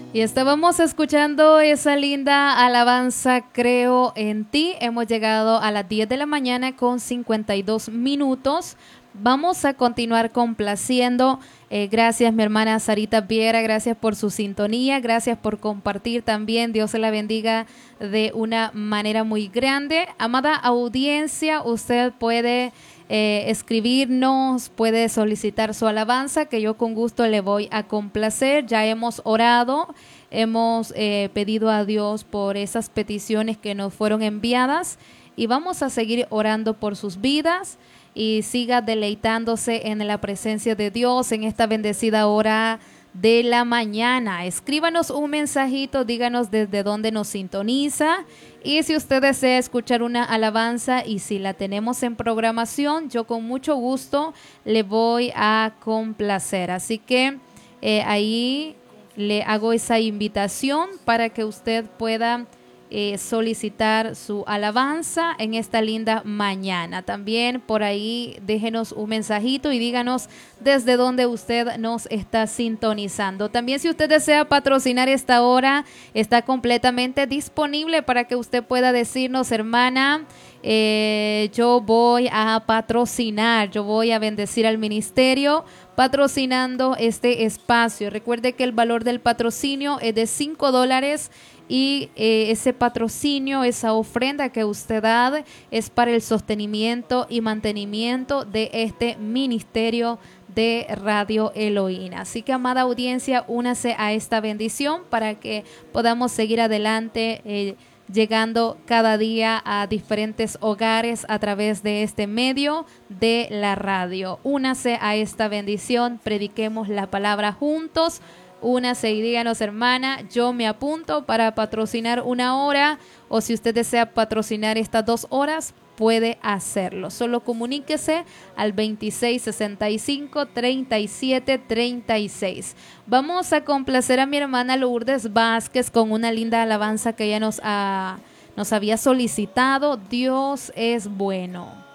Y estábamos escuchando esa linda alabanza, Creo en ti. Hemos llegado a las 10 de la mañana con 52 minutos. Vamos a continuar complaciendo. Gracias, mi hermana Sarita Viera, gracias por su sintonía, gracias por compartir también. Dios se la bendiga de una manera muy grande. Amada audiencia, usted puede escribirnos, puede solicitar su alabanza, que yo con gusto le voy a complacer. Ya hemos orado, hemos pedido a Dios por esas peticiones que nos fueron enviadas y vamos a seguir orando por sus vidas. Y siga deleitándose en la presencia de Dios en esta bendecida hora de la mañana. Escríbanos un mensajito, díganos desde dónde nos sintoniza y si usted desea escuchar una alabanza y si la tenemos en programación, yo con mucho gusto le voy a complacer. Así que ahí le hago esa invitación para que usted pueda solicitar su alabanza en esta linda mañana. También por ahí déjenos un mensajito y díganos desde dónde usted nos está sintonizando. También si usted desea patrocinar esta hora, está completamente disponible para que usted pueda decirnos, hermana, yo voy a patrocinar, yo voy a bendecir al ministerio patrocinando este espacio. Recuerde que el valor del patrocinio es de $5 y ese patrocinio, esa ofrenda que usted da es para el sostenimiento y mantenimiento de este ministerio de Radio Elohim. Así que, amada audiencia, únase a esta bendición para que podamos seguir adelante llegando cada día a diferentes hogares a través de este medio de la radio. Únase a esta bendición, prediquemos la palabra juntos. Únase y díganos, hermana, yo me apunto para patrocinar una hora, o si usted desea patrocinar estas 2 horas, puede hacerlo. Solo comuníquese al 2665-3736. Vamos a complacer a mi hermana Lourdes Vázquez con una linda alabanza que ella nos había solicitado. Dios es bueno.